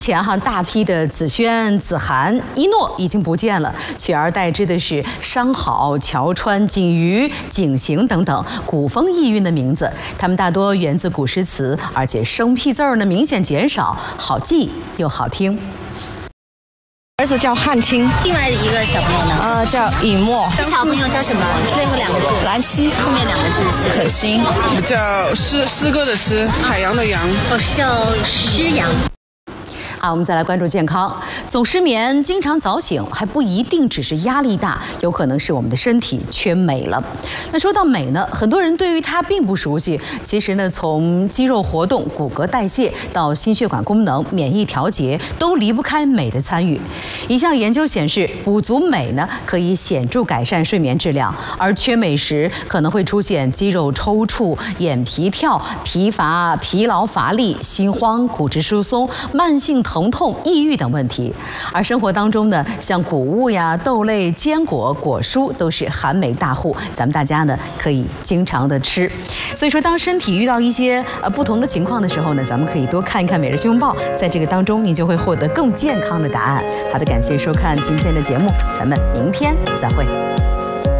前大批的子轩、子涵、一诺已经不见了，取而代之的是商好、乔川、景瑜、景行等等古风意韵的名字。他们大多源自古诗词，而且生僻字儿呢明显减少，好记又好听。 儿子叫汉卿， 另外一个小朋友呢？ 叫尹墨。 小朋友叫什么？最后2个字。 兰溪， 后面2个字是可心。 叫诗歌的诗，海洋的洋。 我是叫诗阳。 好，我们再来关注健康。总失眠、经常早醒，还不一定只是压力大，有可能是我们的身体缺镁了。那说到镁呢，很多人对于它并不熟悉。其实呢，从肌肉活动、骨骼代谢到心血管功能、免疫调节，都离不开镁的参与。一项研究显示，补足镁呢，可以显著改善睡眠质量，而缺镁时可能会出现肌肉抽搐、眼皮跳、疲乏、疲劳乏力、心慌、骨质疏松、慢性疼痛、抑郁等问题。而生活当中呢，像谷物呀、豆类、坚果、果蔬都是含镁大户，咱们大家呢可以经常的吃。所以说，当身体遇到一些不同的情况的时候呢，咱们可以多看一看《每日新闻报》，在这个当中你就会获得更健康的答案。好的，感谢收看今天的节目，咱们明天再会。